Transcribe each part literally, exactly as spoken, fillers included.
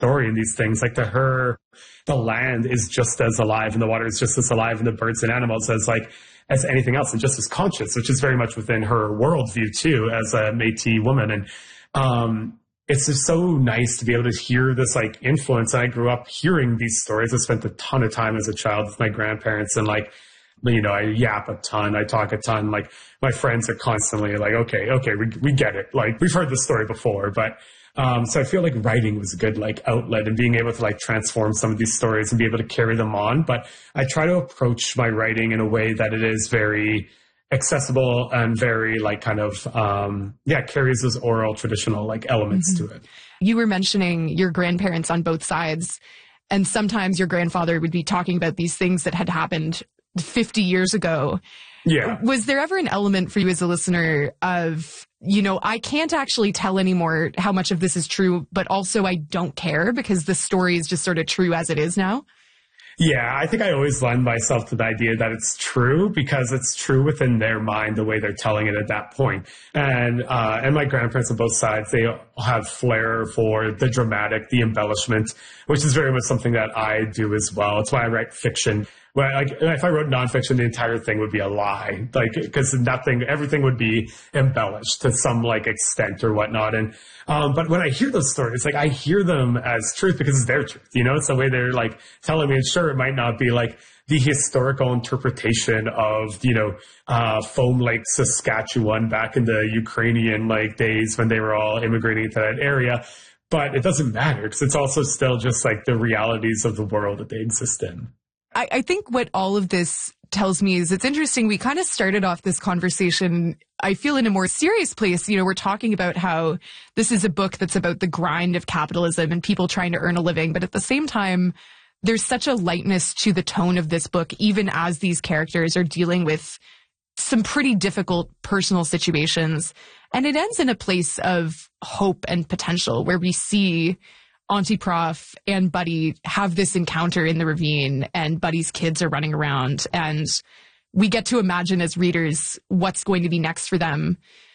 story in these things. Like to her, the land is just as alive and the water is just as alive and the birds and animals as like as anything else and just as conscious, which is very much within her worldview too, as a Métis woman. And um, it's just so nice to be able to hear this like influence. And I grew up hearing these stories. I spent a ton of time as a child with my grandparents and like, you know, I yap a ton. I talk a ton. Like my friends are constantly like, okay, okay, we we get it. Like we've heard this story before, but um, so I feel like writing was a good like outlet and being able to like transform some of these stories and be able to carry them on. But I try to approach my writing in a way that it is very accessible and very like kind of, um, yeah, carries those oral traditional like elements mm-hmm. to it. You were mentioning your grandparents on both sides, and sometimes your grandfather would be talking about these things that had happened fifty years ago. Yeah. Was there ever an element for you as a listener of, you know, I can't actually tell anymore how much of this is true, but also I don't care because the story is just sort of true as it is now? Yeah, I think I always lend myself to the idea that it's true because it's true within their mind, the way they're telling it at that point. And, uh, and my grandparents on both sides, they have flair for the dramatic, the embellishment, which is very much something that I do as well. It's why I write fiction. Well, like, if I wrote nonfiction, the entire thing would be a lie, like, because nothing, everything would be embellished to some like extent or whatnot. And, um, but when I hear those stories, like I hear them as truth because it's their truth, you know, it's the way they're like telling me. And sure, it might not be like the historical interpretation of, you know, uh, Foam Lake, Saskatchewan back in the Ukrainian like days when they were all immigrating to that area. But it doesn't matter because it's also still just like the realities of the world that they exist in. I, I think what all of this tells me is it's interesting. We kind of started off this conversation, I feel, in a more serious place. You know, we're talking about how this is a book that's about the grind of capitalism and people trying to earn a living. But at the same time, there's such a lightness to the tone of this book, even as these characters are dealing with some pretty difficult personal situations. And it ends in a place of hope and potential where we see Auntie Prof and Buddy have this encounter in the ravine and Buddy's kids are running around and we get to imagine as readers what's going to be next for them.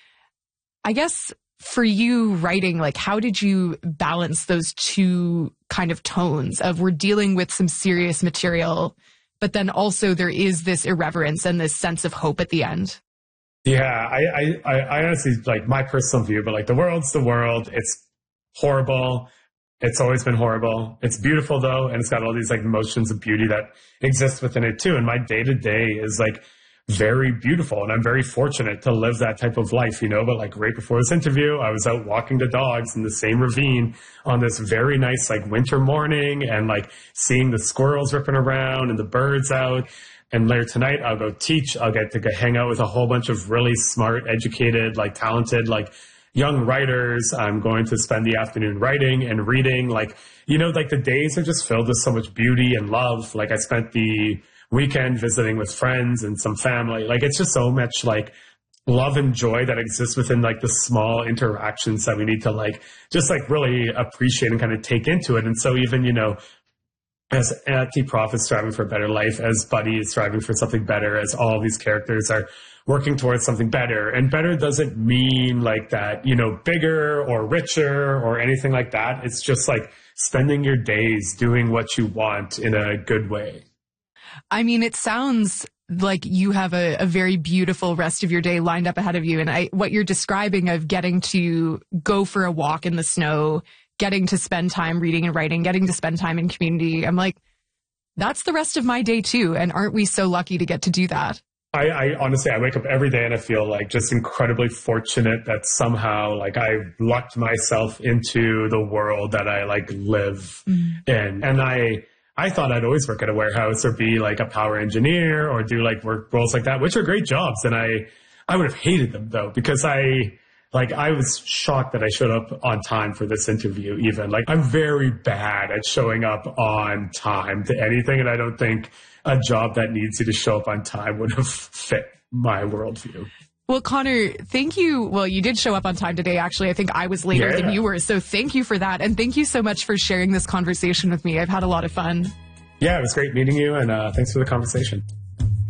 I guess for you writing, like how did you balance those two kind of tones of we're dealing with some serious material, but then also there is this irreverence and this sense of hope at the end? Yeah, I, I, I honestly, like my personal view, but like the world's the world. It's horrible. It's always been horrible. It's beautiful though, and it's got all these like emotions of beauty that exist within it too. And my day to day is like very beautiful, and I'm very fortunate to live that type of life, you know. But like right before this interview, I was out walking the dogs in the same ravine on this very nice like winter morning, and like seeing the squirrels ripping around and the birds out. And later tonight, I'll go teach. I'll get to go hang out with a whole bunch of really smart, educated, like talented, like young writers. I'm going to spend the afternoon writing and reading. Like, you know, like the days are just filled with so much beauty and love. Like I spent the weekend visiting with friends and some family. Like it's just so much like love and joy that exists within like the small interactions that we need to like just like really appreciate and kind of take into it. And so even, you know, as Auntie Prof is striving for a better life, as Buddy is striving for something better, as all these characters are working towards something better. And better doesn't mean like that, you know, bigger or richer or anything like that. It's just like spending your days doing what you want in a good way. I mean, it sounds like you have a, a very beautiful rest of your day lined up ahead of you. And I, what you're describing of getting to go for a walk in the snow, getting to spend time reading and writing, getting to spend time in community, I'm like, that's the rest of my day too. And aren't we so lucky to get to do that? I, I honestly, I wake up every day and I feel like just incredibly fortunate that somehow like I lucked myself into the world that I like live mm. in. And I, I thought I'd always work at a warehouse or be like a power engineer or do like work roles like that, which are great jobs. And I, I would have hated them though, because I, like, I was shocked that I showed up on time for this interview even. Like, I'm very bad at showing up on time to anything. And I don't think a job that needs you to show up on time would have fit my worldview. Well, Connor, thank you. Well, you did show up on time today. Actually, I think I was later yeah. than you were. So thank you for that. And thank you so much for sharing this conversation with me. I've had a lot of fun. Yeah, it was great meeting you. And uh, thanks for the conversation.